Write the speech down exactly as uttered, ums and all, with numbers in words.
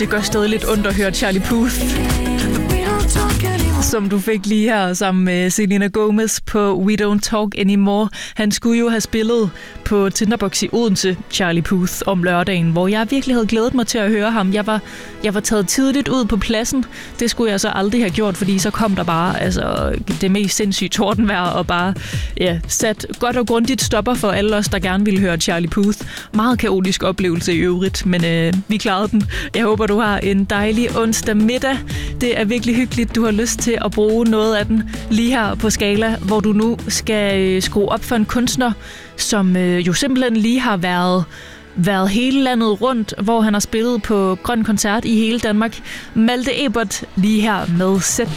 det gør stadig lidt ondt at høre Charlie Puth, som du fik lige her sammen med Selena Gomez på We Don't Talk Anymore. Han skulle jo have spillet på Tinderbox i Odense, Charlie Puth, om lørdagen, hvor jeg virkelig havde glædet mig til at høre ham. Jeg var, jeg var taget tidligt ud på pladsen. Det skulle jeg så aldrig have gjort, fordi så kom der bare altså, det mest sindssyge tordenvejr og bare ja, sat godt og grundigt stopper for alle os, der gerne ville høre Charlie Puth. Meget kaotisk oplevelse i øvrigt, men øh, vi klarede den. Jeg håber, du har en dejlig onsdag middag. Det er virkelig hyggeligt, du har lyst til at bruge noget af den lige her på Skala, hvor du nu skal øh, skrue op for en kunstner, som øh, jo simpelthen lige har været, været hele landet rundt, hvor han har spillet på Grøn Koncert i hele Danmark. Malte Ebert lige her med Sæt